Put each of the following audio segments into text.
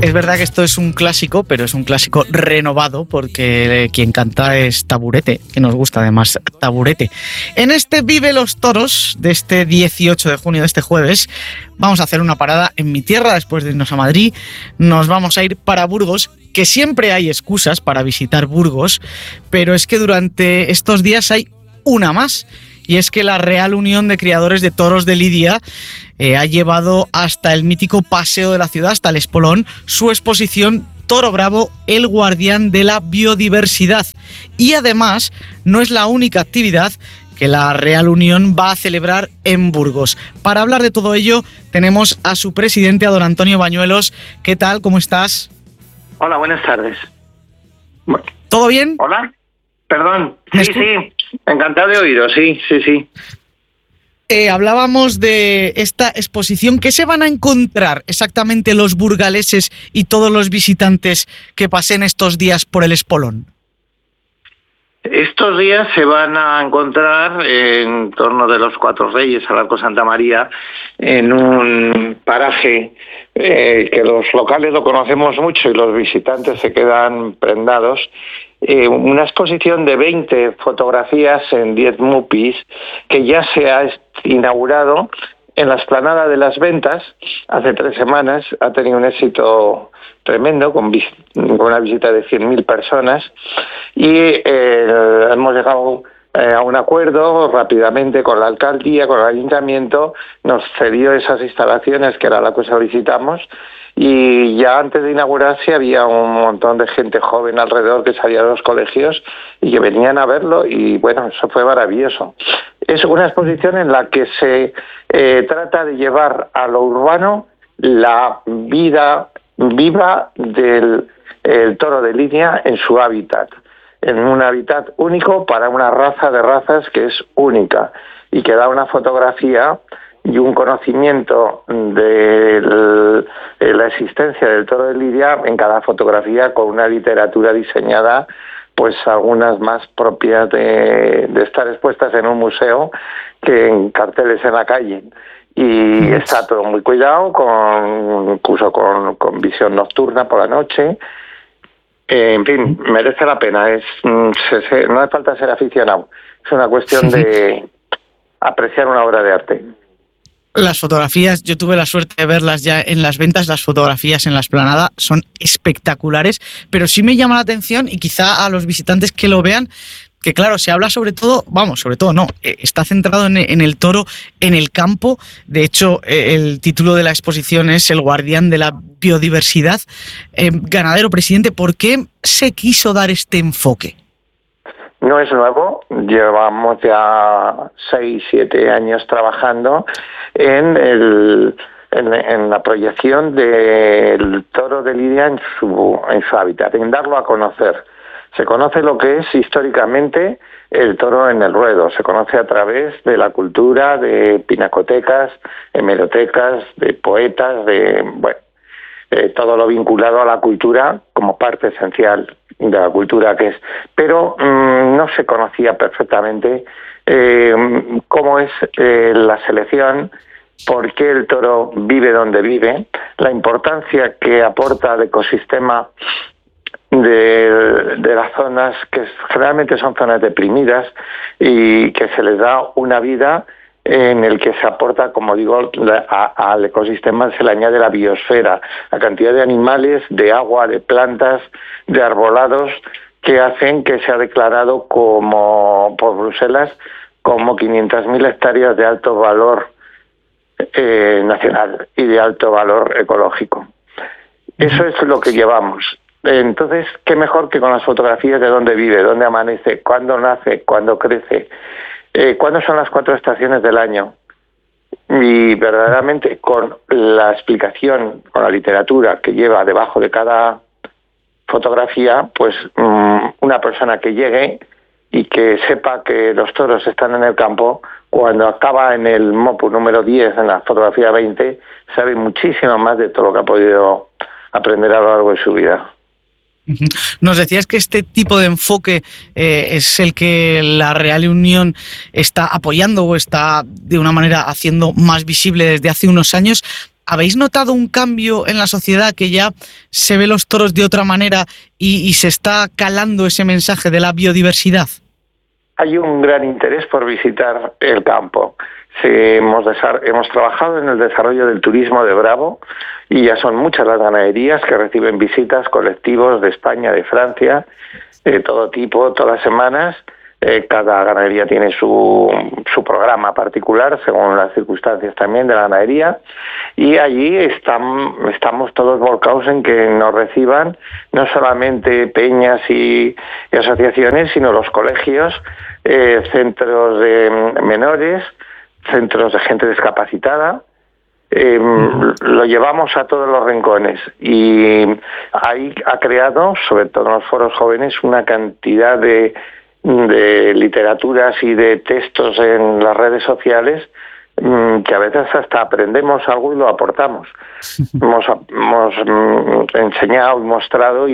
Es verdad que esto es un clásico, pero es un clásico renovado porque quien canta es Taburete, que nos gusta además Taburete. En este Vive los Toros de este 18 de junio, de este jueves, vamos a hacer una parada en mi tierra después de irnos a Madrid. Nos vamos a ir para Burgos, que siempre hay excusas para visitar Burgos, pero es que durante estos días hay una más. Y es que la Real Unión de Criadores de Toros de Lidia ha llevado hasta el mítico paseo de la ciudad, hasta el Espolón, su exposición Toro Bravo, el guardián de la biodiversidad. Y además no es la única actividad que la Real Unión va a celebrar en Burgos. Para hablar de todo ello tenemos a su presidente, a don Antonio Bañuelos. ¿Qué tal? ¿Cómo estás? Hola, buenas tardes. ¿Todo bien? Hola. Perdón. Sí, encantado de oíros, sí. Hablábamos de esta exposición. ¿Qué se van a encontrar exactamente los burgaleses y todos los visitantes que pasen estos días por el Espolón? Estos días se van a encontrar en torno de los Cuatro Reyes, al Arco Santa María, en un paraje que los locales lo conocemos mucho y los visitantes se quedan prendados. Una exposición de 20 fotografías en 10 mupis que ya se ha inaugurado en la explanada de las Ventas hace 3 semanas. Ha tenido un éxito tremendo con una visita de 100.000 personas y hemos llegado a un acuerdo rápidamente con la alcaldía, con el ayuntamiento. Nos cedió esas instalaciones, que era la que solicitamos, y ya antes de inaugurarse había un montón de gente joven alrededor que salía de los colegios y que venían a verlo, y bueno, eso fue maravilloso. Es una exposición en la que se trata de llevar a lo urbano la vida viva del toro de lidia en su hábitat, en un hábitat único para una raza de razas que es única y que da una fotografía y un conocimiento de la existencia del toro de lidia en cada fotografía, con una literatura diseñada, pues algunas más propias de estar expuestas en un museo que en carteles en la calle. Y está todo muy cuidado, incluso con visión nocturna por la noche. En fin, merece la pena. No hace falta ser aficionado. Es una cuestión de apreciar una obra de arte. Las fotografías, yo tuve la suerte de verlas ya en las Ventas, las fotografías en la explanada son espectaculares, pero sí me llama la atención, y quizá a los visitantes que lo vean, que claro, se habla sobre todo no, está centrado en el toro, en el campo. De hecho, el título de la exposición es El guardián de la biodiversidad. Ganadero, presidente, ¿por qué se quiso dar este enfoque? No es nuevo, llevamos ya 6-7 años trabajando en la proyección del toro de lidia en su hábitat, en darlo a conocer. Se conoce lo que es históricamente el toro en el ruedo, se conoce a través de la cultura, de pinacotecas, hemerotecas, de poetas, todo lo vinculado a la cultura como parte esencial de la cultura que es. Pero no se conocía perfectamente cómo es la selección, por qué el toro vive donde vive, la importancia que aporta al ecosistema de las zonas que generalmente son zonas deprimidas, y que se les da una vida en el que se aporta, como digo, al ecosistema se le añade la biosfera, la cantidad de animales, de agua, de plantas, de arbolados, que hacen que sea declarado por Bruselas como 500.000 hectáreas de alto valor nacional y de alto valor ecológico. Eso es lo que llevamos. Entonces, qué mejor que con las fotografías de dónde vive, dónde amanece, cuándo nace, cuándo crece, cuándo son las 4 estaciones del año. Y verdaderamente con la explicación, con la literatura que lleva debajo de cada fotografía, pues una persona que llegue y que sepa que los toros están en el campo, cuando acaba en el MOPU número 10, en la fotografía 20, sabe muchísimo más de todo lo que ha podido aprender a lo largo de su vida. Nos decías que este tipo de enfoque es el que la Real Unión está apoyando o está de una manera haciendo más visible desde hace unos años. ¿Habéis notado un cambio en la sociedad, que ya se ve los toros de otra manera y se está calando ese mensaje de la biodiversidad? Hay un gran interés por visitar el campo. Hemos trabajado en el desarrollo del turismo de Bravo y ya son muchas las ganaderías que reciben visitas, colectivos de España, de Francia, de todo tipo, todas las semanas. Cada ganadería tiene su programa particular según las circunstancias también de la ganadería, y allí estamos todos volcados en que nos reciban no solamente peñas y asociaciones, sino los colegios, centros de menores, centros de gente discapacitada. Lo llevamos a todos los rincones y ahí ha creado, sobre todo en los foros jóvenes, una cantidad de literaturas y de textos en las redes sociales que a veces hasta aprendemos algo y lo aportamos. Hemos enseñado y mostrado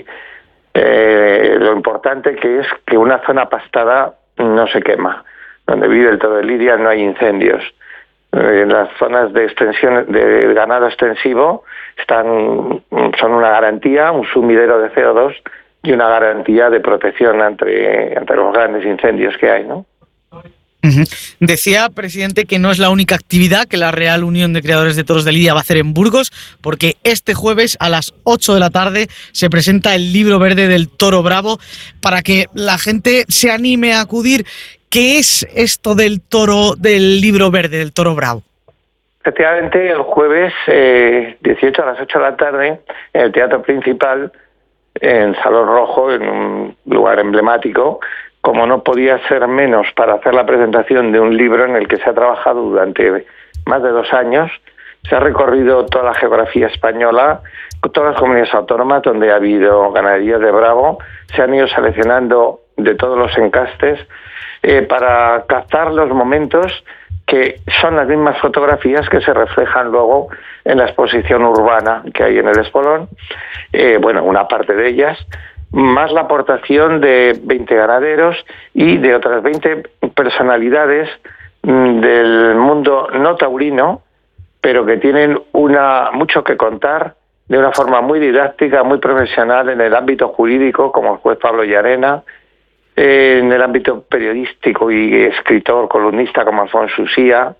lo importante que es que una zona pastada no se quema. Donde vive el toro de Lidia no hay incendios. En las zonas de extensión de ganado extensivo son una garantía, un sumidero de CO2 y una garantía de protección ante los grandes incendios que hay, ¿no? Decía, presidente, que no es la única actividad que la Real Unión de Criadores de Toros de Lidia va a hacer en Burgos, porque este jueves a las 8 de la tarde se presenta el libro verde del Toro Bravo, para que la gente se anime a acudir. ¿Qué es esto del libro verde del Toro Bravo? Efectivamente, el jueves 18 a las 8 de la tarde, en el Teatro Principal, en Salón Rojo, en un lugar emblemático, como no podía ser menos, para hacer la presentación de un libro en el que se ha trabajado durante más de 2 años. Se ha recorrido toda la geografía española, todas las comunidades autónomas donde ha habido ganaderías de Bravo, se han ido seleccionando de todos los encastes para captar los momentos que son las mismas fotografías que se reflejan luego en la exposición urbana que hay en el Espolón. Una parte de ellas, más la aportación de 20 ganaderos y de otras 20 personalidades del mundo no taurino, pero que tienen mucho que contar de una forma muy didáctica, muy profesional en el ámbito jurídico, como el juez Pablo Llarena, en el ámbito periodístico y escritor, columnista como Alfonso Usía,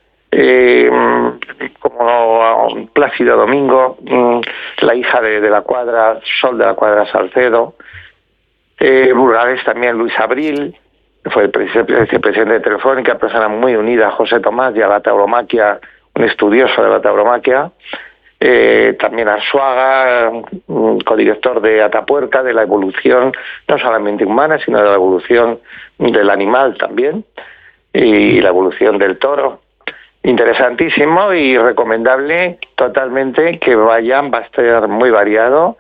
como Plácido Domingo, la hija de la Cuadra, Sol de la Cuadra Salcedo, Burgales también Luis Abril, fue el vicepresidente de Telefónica, persona muy unida a José Tomás y a la tauromaquia, un estudioso de la tauromaquia. También Arzuaga, codirector de Atapuerca, de la evolución no solamente humana, sino de la evolución del animal también, y la evolución del toro. Interesantísimo y recomendable totalmente que vayan. Va a estar muy variado,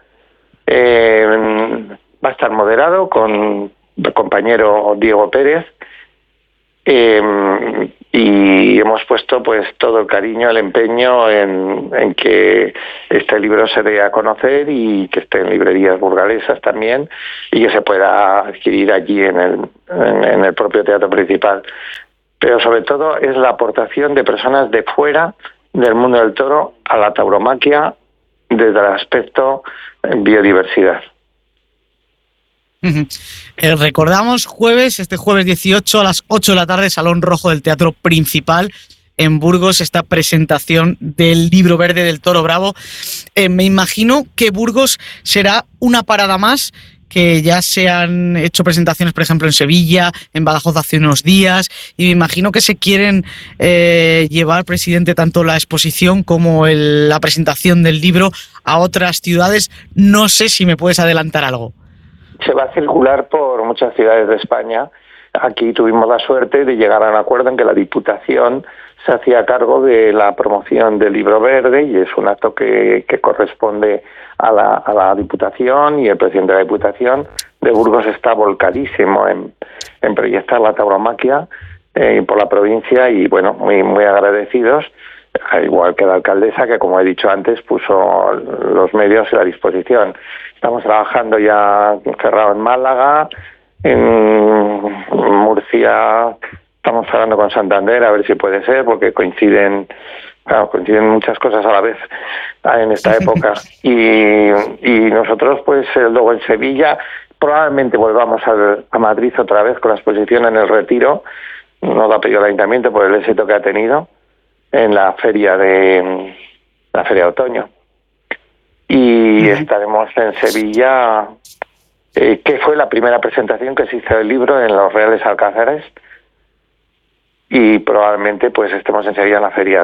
va a estar moderado con el compañero Diego Pérez, y hemos puesto pues todo el cariño, el empeño en que este libro se dé a conocer y que esté en librerías burgalesas también y que se pueda adquirir allí en el propio Teatro Principal. Pero sobre todo es la aportación de personas de fuera del mundo del toro a la tauromaquia desde el aspecto biodiversidad. Recordamos este jueves 18 a las 8 de la tarde, Salón Rojo del Teatro Principal en Burgos, esta presentación del libro verde del Toro Bravo. Me imagino que Burgos será una parada más, que ya se han hecho presentaciones, por ejemplo, en Sevilla, en Badajoz hace unos días, y me imagino que se quieren llevar, presidente, tanto la exposición como la presentación del libro a otras ciudades. No sé si me puedes adelantar algo. Se va a circular por muchas ciudades de España. Aquí tuvimos la suerte de llegar a un acuerdo en que la Diputación se hacía cargo de la promoción del libro verde, y es un acto que corresponde a la Diputación, y el presidente de la Diputación de Burgos está volcadísimo en proyectar la tauromaquia por la provincia, y bueno, muy, muy agradecidos, al igual que la alcaldesa, que como he dicho antes puso los medios a la disposición. Estamos trabajando ya cerrado en Málaga, en Murcia estamos hablando con Santander a ver si puede ser, porque coinciden claro, coinciden muchas cosas a la vez en esta época. Y nosotros, pues luego en Sevilla, probablemente volvamos a Madrid otra vez con la exposición en el Retiro. Nos lo ha pedido el Ayuntamiento por el éxito que ha tenido en la feria de otoño. Y estaremos en Sevilla, que fue la primera presentación que se hizo del libro en los Reales Alcázares, y probablemente pues estemos en Sevilla en la feria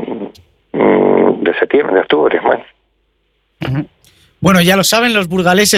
de septiembre, de octubre. Bueno, ya lo saben los burgaleses.